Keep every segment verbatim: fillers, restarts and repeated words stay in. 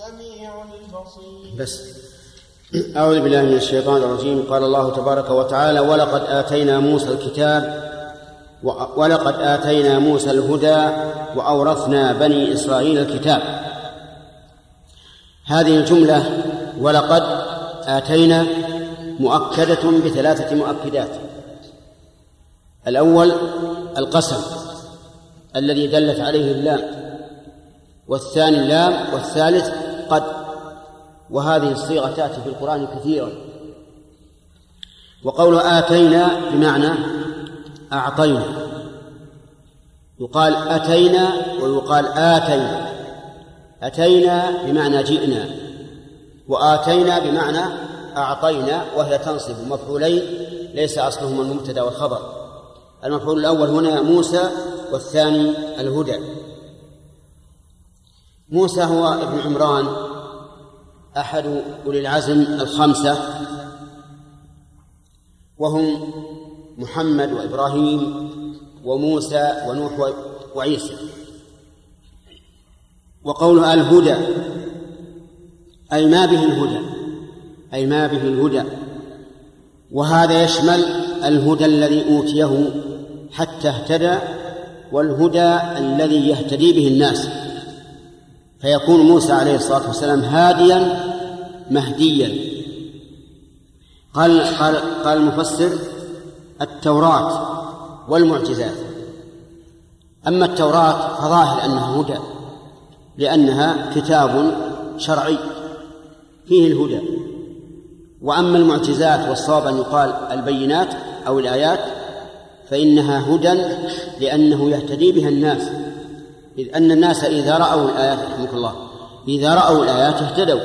السميع البصير. بس أعوذ بالله من الشيطان الرجيم. قال الله تبارك وتعالى: ولقد آتينا موسى الكتاب ولقد آتينا موسى الهدى وأورثنا بني إسرائيل الكتاب. هذه الجملة ولقد آتينا مؤكدة بثلاثة مؤكدات. الأول القسم الذي دلت عليه اللام، والثاني اللام، والثالث قد. وهذه الصيغة تأتي في القرآن كثيرا. وقول آتينا بمعنى أعطينا، يقال أتينا ويقال آتينا. أتينا بمعنى جئنا، وآتينا بمعنى أعطينا، وهي تنصب مفعولين ليس أصلهما المبتدأ والخبر. المفعول الأول هنا موسى، والثاني الهدى. موسى هو ابن عمران أحد أولي العزم الخمسة، وهم محمد وإبراهيم وموسى ونوح وعيسى. وقولها الهدى أي ما به الهدى، أي ما به الهدى، وهذا يشمل الهدى الذي أوتيه حتى اهتدى، والهدى الذي يهتدي به الناس، فيكون موسى عليه الصلاة والسلام هاديا مهديا. قال, قال, قال المفسر: التوراة والمعجزات. أما التوراة فظاهر أنها هدى، لأنها كتاب شرعي فيه الهدى. وأما المعجزات والصواب أن يقال البينات أو الآيات، فإنها هدى لأنه يهتدي بها الناس، إذ أن الناس إذا رأوا الآيات رحمك الله إذا رأوا الآيات اهتدوا.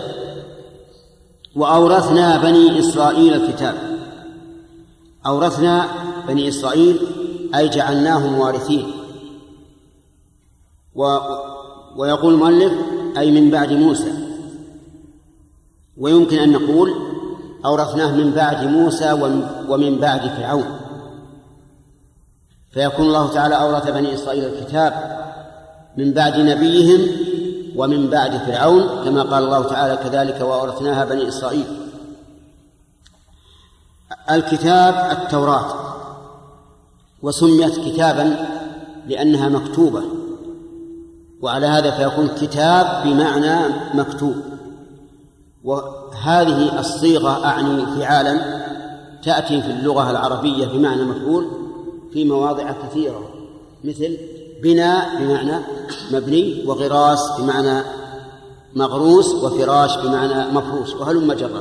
وأورثنا بني إسرائيل الكتاب. أورثنا بني إسرائيل أي جعلناهم وارثين. و... ويقول المؤلف أي من بعد موسى. ويمكن أن نقول أورثناه من بعد موسى ومن بعد فرعون، فيكون الله تعالى أورث بني إسرائيل الكتاب من بعد نبيهم ومن بعد فرعون، كما قال الله تعالى: كذلك وأورثناها بني إسرائيل. الكتاب التوراة، وسميت كتابا لأنها مكتوبة، وعلى هذا فيكون كتاب بمعنى مكتوب. وهذه الصيغة أعني فعالا تأتي في اللغة العربية بمعنى مفعول في مواضع كثيرة، مثل بناء بمعنى مبني، وغراس بمعنى مغروس، وفراش بمعنى مفروش، وهلم جرا.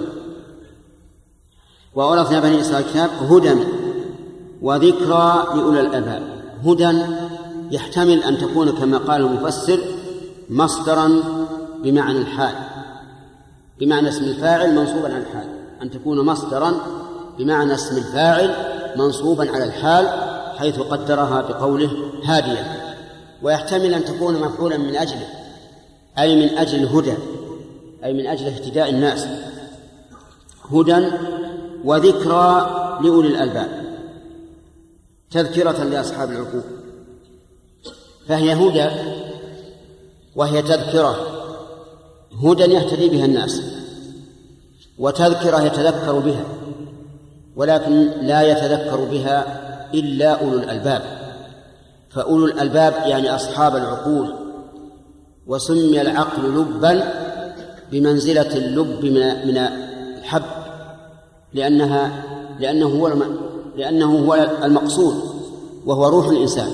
وأورثنا بني إسرائيل الكتاب هدى وذكرى لأولي الألباب. هدى يحتمل أن تكون كما قال المفسر مصدرا بمعنى الحال، بمعنى اسم الفاعل منصوبا على الحال، أن تكون مصدرا بمعنى اسم الفاعل منصوبا على الحال، حيث قدرها بقوله هاديا. ويحتمل أن تكون مفعولا من أجله، أي من أجل الهدى، أي من أجل اهتداء الناس. هدى وذكرى لأولي الألباب، تذكرة لأصحاب العقول. فهي هدى وهي تذكرة، هدى يهتدي بها الناس، وتذكرة يتذكر بها، ولكن لا يتذكر بها إلا أولو الألباب. فأولو الألباب يعني أصحاب العقول. وسمي العقل لبا بمنزلة اللب من الحب، لأنها لأنه هو لأنه هو المقصود، وهو روح الإنسان.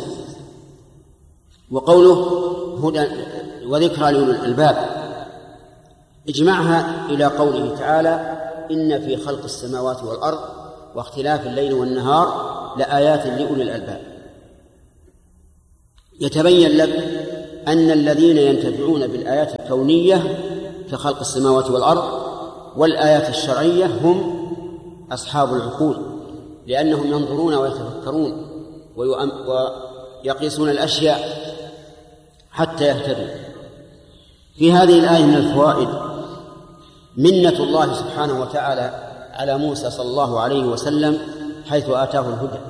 وقوله هدى وذكرى لأولي الألباب اجمعها إلى قوله تعالى: إن في خلق السماوات والأرض واختلاف الليل والنهار لآيات لأولي الألباب. يتبين لك أن الذين ينتفعون بالآيات الكونية كخلق السماوات والأرض والآيات الشرعية هم أصحاب العقول، لأنهم ينظرون ويتفكرون ويقيسون الأشياء حتى يهتدوا. في هذه الآية من الفوائد منة الله سبحانه وتعالى على موسى صلى الله عليه وسلم حيث آتاه الهدى،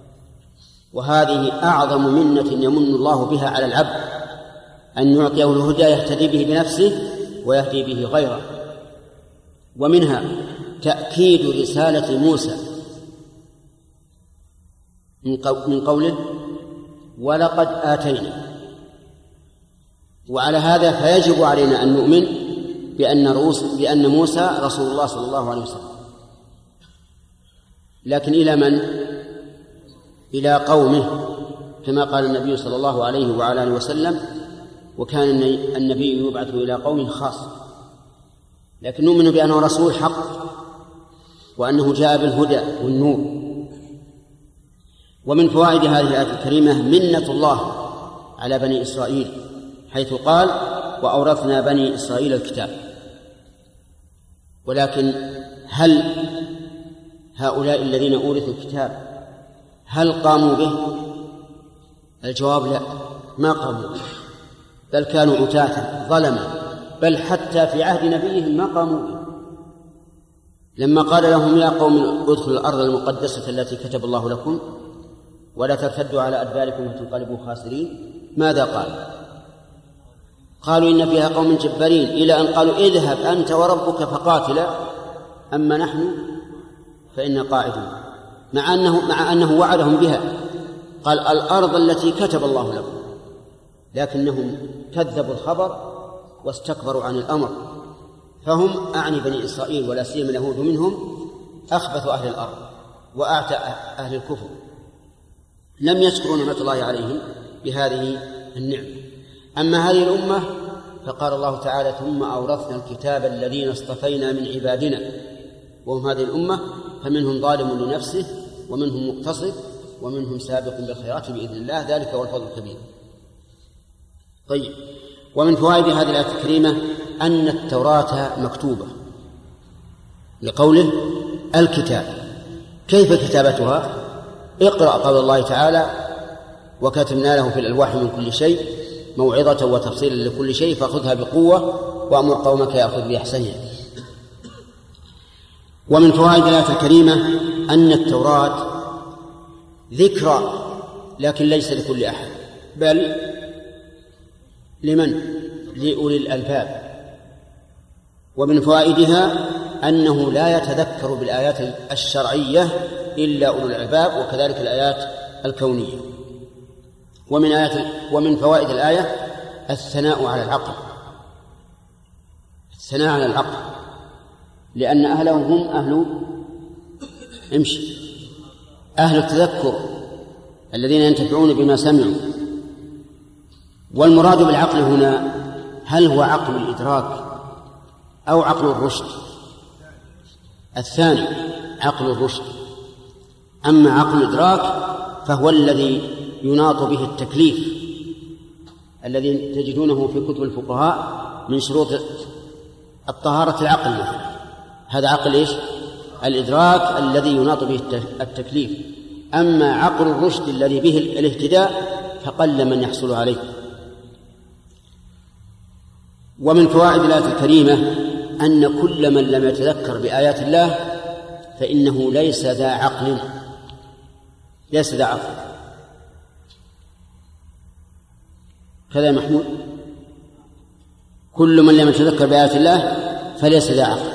وهذه أعظم منة يمن الله بها على العبد، أن يعطيه الهدى يهتدي به بنفسه، ويهدي به غيره. ومنها تأكيد رسالة موسى من قوله ولقد آتينا. وعلى هذا فيجب علينا أن نؤمن بأن, بأن موسى رسول الله صلى الله عليه وسلم، لكن إلى من؟ إلى قومه، كما قال النبي صلى الله عليه وعلى آله وسلم: وكان النبي يبعث إلى قوم خاص. لكن نؤمن بأنه رسول حق، وأنه جاء بالهدى والنور. ومن فوائد هذه الآية الكريمة منة الله على بني إسرائيل، حيث قال: وأورثنا بني إسرائيل الكتاب. ولكن هل هؤلاء الذين أورثوا الكتاب هل قاموا به؟ الجواب لا، ما قاموا به، بل كانوا عتاة ظلما، بل حتى في عهد نبيهم ما قاموا به. لما قال لهم: يا قوم ادخلوا الأرض المقدسة التي كتب الله لكم ولا ترتدوا على أدباركم فتنقلبوا خاسرين، ماذا قال؟ قالوا: إن فيها قوم جبارين، إلى أن قالوا: اذهب أنت وربك فقاتلا أما نحن فإنا قاعدون، مع أنه, مع أنه وعدهم بها. قال: الأرض التي كتب الله لكم، لكنهم كذبوا الخبر واستكبروا عن الأمر. فهم أعني بني إسرائيل ولا سيما اليهود منهم أخبث أهل الأرض وأعتى أهل الكفر، لم يشكروا نعمة الله عليهم بهذه النعمة. أما هذه الأمة فقال الله تعالى: ثم أورثنا الكتاب الذين اصطفينا من عبادنا، وهم هذه الأمة، فمنهم ظالم لنفسه ومنهم مقتصد ومنهم سابق بالخيرات بإذن الله، ذلك هو الفضل الكبير. طيب، ومن فوائد هذه الآية الكريمة أن التوراة مكتوبة، لقوله الكتاب. كيف كتابتها؟ اقرأ قول الله تعالى: وكتبنا له في الألواح من كل شيء موعظة وتفصيلا لكل شيء فخذها بقوة وأمر قومك يأخذ بأحسنها. ومن فوائد الآية الكريمة أن التوراة ذكرى، لكن ليس لكل أحد، بل لمن؟ لأولي الألباب. ومن فوائدها أنه لا يتذكر بالآيات الشرعية إلا أولو الألباب، وكذلك الآيات الكونية. ومن آيات ومن فوائد الآية الثناء على العقل، الثناء على العقل، لأن أهله هم أهل امشي أهل التذكر الذين ينتفعون بما سمعوا. والمراد بالعقل هنا هل هو عقل الإدراك أو عقل الرشد؟ الثاني عقل الرشد. أما عقل الإدراك فهو الذي يناط به التكليف، الذي تجدونه في كتب الفقهاء من شروط الطهارة العقل مثلا، هذا عقل إيش؟ الإدراك الذي يناط به التكليف. أما عقل الرشد الذي به الاهتداء فقل من يحصل عليه. ومن فوائد الآية الكريمة أن كل من لم يتذكر بآيات الله فإنه ليس ذا عقل، ليس ذا عقل. كذا محمود، كل من لم يتذكر بآيات الله فليس ذا عقل.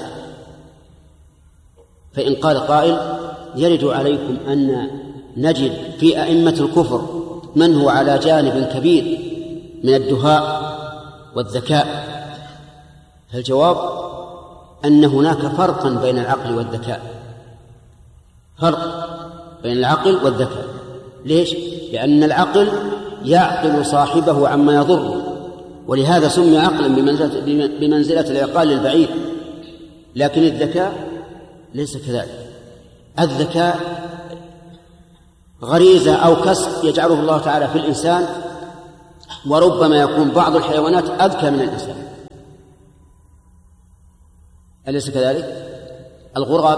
فإن قال قائل: يرد عليكم أن نجد في أئمة الكفر من هو على جانب كبير من الدهاء والذكاء، فالجواب أن هناك فرقا بين العقل والذكاء، فرق بين العقل والذكاء. ليش؟ لأن العقل يعقل صاحبه عما يضره، ولهذا سمي عقلا بمنزلة العقال للبعير. لكن الذكاء ليس كذلك. الذكاء غريزة أو كسب يجعله الله تعالى في الإنسان، وربما يكون بعض الحيوانات أذكى من الإنسان، أليس كذلك؟ الغراب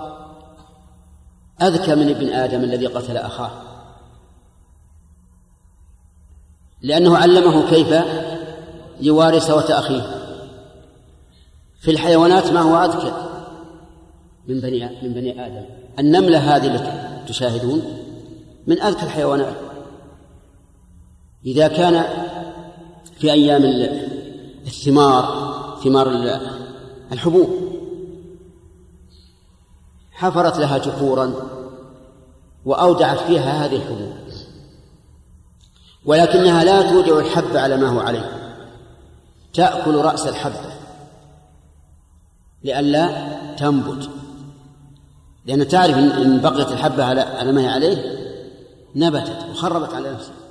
أذكى من ابن آدم الذي قتل أخاه، لأنه علمه كيف يواري سوءة أخيه. في الحيوانات ما هو أذكى من بني من بني آدم. النملة هذه التي تشاهدون من أذكى الحيوانات. إذا كان في أيام الثمار ثمار الحبوب، حفرت لها جحورا وأودعت فيها هذه الحبوب، ولكنها لا تودع الحب على ما هو عليه، تأكل رأس الحبة لئلا تنبت، لأن تعرف إن بقيت الحبة على ما هي عليه نبتت وخربت على نفسها.